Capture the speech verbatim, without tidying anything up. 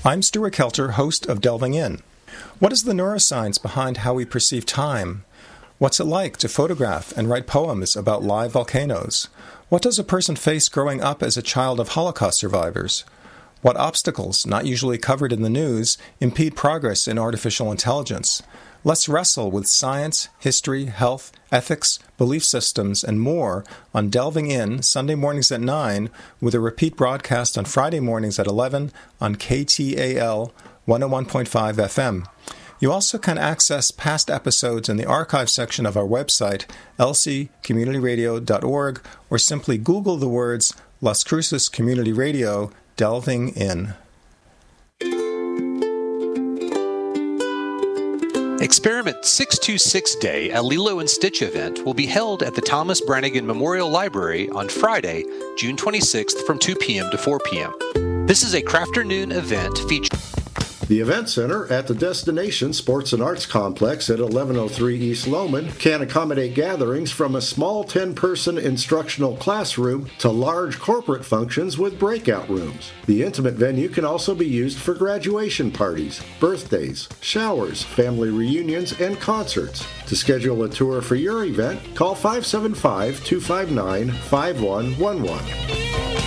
I'm Stuart Kelter, host of Delving In. What is the neuroscience behind how we perceive time? What's it like to photograph and write poems about live volcanoes? What does a person face growing up as a child of Holocaust survivors? What obstacles, not usually covered in the news, impede progress in artificial intelligence? Let's wrestle with science, history, health, ethics, belief systems, and more on Delving In, Sunday mornings at nine, with a repeat broadcast on Friday mornings at eleven on K T A L one oh one point five F M. You also can access past episodes in the archive section of our website, l c community radio dot org, or simply Google the words Las Cruces Community Radio, Delving In. Experiment six two six Day, a Lilo and Stitch event, will be held at the Thomas Brannigan Memorial Library on Friday, June twenty-sixth from two p.m. to four p.m. This is a Crafternoon event featuring the Event Center at the Destination Sports and Arts Complex at eleven oh three East Lowman can accommodate gatherings from a small ten-person instructional classroom to large corporate functions with breakout rooms. The intimate venue can also be used for graduation parties, birthdays, showers, family reunions, and concerts. To schedule a tour for your event, call five seven five, two five nine, five one one one.